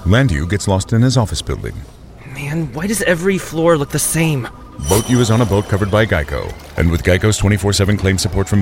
Landu gets lost in his office building. Man, why does every floor look the same? Boat U is on a boat covered by Geico. And with Geico's 24/7 claim support from